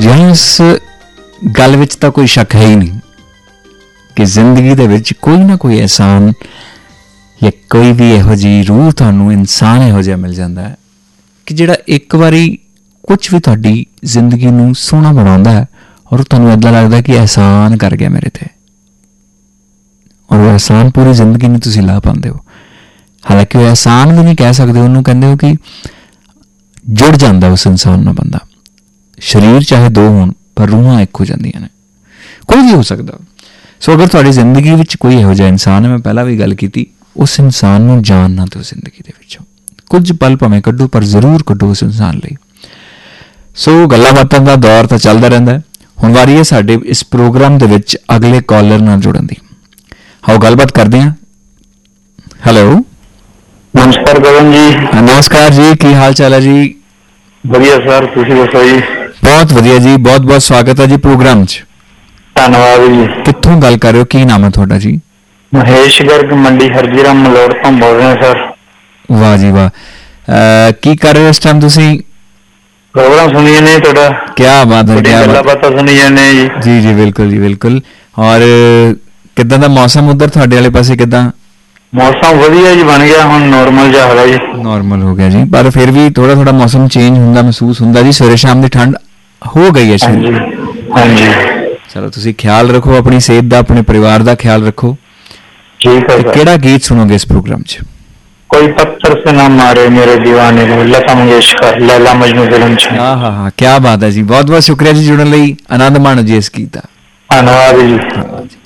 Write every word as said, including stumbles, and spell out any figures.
ਜਿਸ ਗੱਲ ਵਿੱਚ ਤਾਂ ਕੋਈ ਸ਼ੱਕ ਹੈ ਹੀ ਨਹੀਂ ਕਿ ਜ਼ਿੰਦਗੀ ਦੇ ਵਿੱਚ ਕੋਈ ਨਾ ਕੋਈ ਅਹਿਸਾਨ ਜਾਂ ਕੋਈ ਵੀ ਇਹੋ ਜਿਹੀ ਰੂਹ ਤੁਹਾਨੂੰ ਇਨਸਾਨ ਇਹੋ ਜਿਹਾ ਮਿਲ ਜਾਂਦਾ ਹੈ ਕਿ ਜਿਹੜਾ ਇੱਕ ਵਾਰੀ ਕੁਛ ਵੀ ਤੁਹਾਡੀ ਜ਼ਿੰਦਗੀ ਨੂੰ ਸੋਹਣਾ ਬਣਾਉਂਦਾ ਹੈ ਔਰ ਤੁਹਾਨੂੰ ਇੱਦਾਂ ਲੱਗਦਾ ਕਿ ਅਹਿਸਾਨ ਕਰ ਗਿਆ ਮੇਰੇ 'ਤੇ, ਔਰ ਉਹ ਅਹਿਸਾਨ ਪੂਰੀ ਜ਼ਿੰਦਗੀ ਨੂੰ ਤੁਸੀਂ ਲਾ ਪਾਉਂਦੇ ਹੋ। ਹਾਲਾਂਕਿ ਉਹ ਅਹਿਸਾਨ ਵੀ ਨਹੀਂ ਕਹਿ ਸਕਦੇ, ਉਹਨੂੰ ਕਹਿੰਦੇ ਹੋ ਕਿ ਜੁੜ ਜਾਂਦਾ ਉਸ ਇਨਸਾਨ ਨਾਲ ਬੰਦਾ। ਸਰੀਰ ਚਾਹੇ ਦੋ ਹੋਣ ਪਰ ਰੂਹਾਂ ਇੱਕ ਹੋ ਜਾਂਦੀਆਂ ਨੇ, ਕੋਈ ਵੀ ਹੋ ਸਕਦਾ। ਸੋ ਅਗਰ ਤੁਹਾਡੀ ਜ਼ਿੰਦਗੀ ਵਿੱਚ ਕੋਈ ਇਹੋ ਜਿਹਾ ਇਨਸਾਨ ਹੈ, ਮੈਂ ਪਹਿਲਾਂ ਵੀ ਗੱਲ ਕੀਤੀ, ਉਸ ਇਨਸਾਨ ਨੂੰ ਜਾਣ ਨਾ ਦਿਓ ਜ਼ਿੰਦਗੀ ਦੇ ਵਿੱਚੋਂ। ਕੁਝ ਪਲ ਭਾਵੇਂ ਕੱਢੋ ਪਰ ਜ਼ਰੂਰ ਕੱਢੋ ਉਸ ਇਨਸਾਨ ਲਈ। ਸੋ ਗੱਲਾਂ ਬਾਤਾਂ ਦਾ ਦੌਰ ਤਾਂ ਚੱਲਦਾ ਰਹਿੰਦਾ ਹੈ। ਹੁਣ ਵਾਰੀ ਹੈ ਸਾਡੇ ਇਸ ਪ੍ਰੋਗਰਾਮ ਦੇ ਵਿੱਚ ਅਗਲੇ ਕਾਲਰ ਨਾਲ ਜੁੜਨ ਦੀ। ਆਓ ਗੱਲਬਾਤ ਕਰਦੇ ਹਾਂ। ਹੈਲੋ, ਨਮਸਕਾਰ ਗਗਨ ਜੀ। ਨਮਸਕਾਰ ਜੀ, ਕੀ ਹਾਲ ਚਾਲ ਹੈ ਜੀ? ਵਧੀਆ ਸਰ, ਤੁਸੀਂ ਦੱਸੋ ਜੀ? ਬਹੁਤ ਵਧੀਆ ਜੀ, ਬਹੁਤ ਬਹੁਤ ਸਵਾਗਤ ਹੈ ਜੀ ਪ੍ਰੋਗਰਾਮ 'ਚ। ਧੰਨਵਾਦ ਜੀ। ਕਿੱਥੋਂ ਗੱਲ ਕਰ ਰਹੇ ਹੋ? ਕੀ ਨਾਮ ਹੈ ਤੁਹਾਡਾ ਜੀ? ਮਹੇਸ਼ ਗਰਗ, ਮੰਡੀ ਹਰਜੀਰਾਮ ਮਲੋੜ ਤੋਂ ਬੋਲ ਰਹੇ ਸਰ। ਵਾਹ ਜੀ ਵਾਹ। ਕੀ ਕਰ ਰਹੇ ਹੋ ਇਸ ਟਾਈਮ ਤੁਸੀਂ? ਪ੍ਰੋਗਰਾਮ ਸੁਣੀ ਜਾਂਦੇ ਤੁਹਾਡਾ। ਕਿਆ ਬਾਤ ਹੈ, ਕਿਆ ਗੱਲਾਂ ਬਾਤਾਂ ਸੁਣੀ ਜਾਂਦੇ ਜੀ। ਜੀ ਜੀ ਬਿਲਕੁਲ ਜੀ ਬਿਲਕੁਲ। ਔਰ ਕਿੱਦਾਂ ਦਾ ਮੌਸਮ ਉੱਧਰ ਤੁਹਾਡੇ ਵਾਲੇ ਪਾਸੇ? ਕਿੱਦਾਂ ਮੌਸਮ? ਵਧੀਆ ਜੀ, ਬਣ ਗਿਆ ਹੁਣ ਨੋਰਮਲ ਜਿਹਾ ਹੈਗਾ ਜੀ। ਨੋਰਮਲ ਹੋ ਗਿਆ ਜੀ, ਪਰ ਫਿਰ ਵੀ ਥੋੜਾ ਥੋੜਾ ਮੌਸਮ ਚੇਂਜ ਹੁੰਦਾ ਮਹਿਸੂਸ ਹੁੰਦਾ ਜੀ। ਸਵੇਰੇ ਸ਼ਾਮ ਦੀ ਠੰਡ ਹੋ ਗਈ ਹੈ ਸ਼ੁਰੂ। ਹਾਂਜੀ। ਚਲੋ ਤੁਸੀਂ ਖਿਆਲ ਰੱਖੋ ਆਪਣੀ ਸਿਹਤ ਦਾ, ਆਪਣੇ ਪਰਿਵਾਰ ਦਾ ਖਿਆਲ ਰੱਖੋ। ਠੀਕ ਹੈ। ਕਿਹੜਾ ਗੀਤ ਸੁਣੋਗੇ ਇਸ ਪ੍ਰੋਗਰਾਮ 'ਚ? ਕੋਈ ਪੱਥਰ ਸੇ ਨਾ ਮਾਰੇ ਮੇਰੇ ਦੀਵਾਨੇ ਨੂੰ, ਲਤਾ ਮੰਗੇਸ਼ਕਰ, ਲੈਲਾ ਮਜਨੂ ਫਿਲਮ 'ਚ। ਹਾਂ ਹਾਂ ਹਾਂ, ਕਿਆ ਬਾਤ ਹੈ ਜੀ। ਬਹੁਤ ਬਹੁਤ ਸ਼ੁਕਰੀਆ ਜੀ ਜੁੜਨ ਲਈ। ਆਨੰਦ ਮਾਣੋ ਜੀ ਇਸ ਗੀਤ ਦਾ। ਧੰਨਵਾਦ ਜੀ।